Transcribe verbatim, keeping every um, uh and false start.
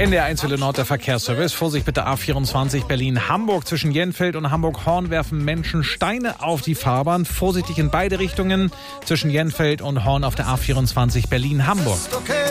In der Einzelne Nord der Verkehrsservice. Vorsicht bitte A vierundzwanzig Berlin-Hamburg. Zwischen Jenfeld und Hamburg-Horn werfen Menschen Steine auf die Fahrbahn. Vorsichtig in beide Richtungen. Zwischen Jenfeld und Horn auf der A vierundzwanzig Berlin-Hamburg. Okay.